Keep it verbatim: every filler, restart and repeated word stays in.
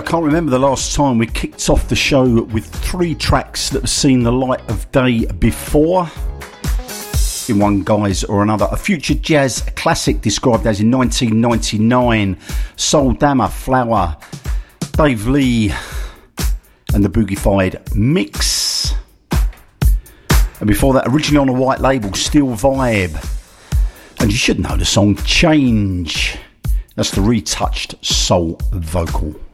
I can't remember the last time we kicked off the show with three tracks that have seen the light of day before, in one guise or another. A future jazz classic described as in nineteen ninety-nine, Soul Dammer, Flower, Dave Lee and the Boogified Mix. And before that, originally on a white label, Steel Vibe. And you should know the song Change. That's the retouched soul vocal.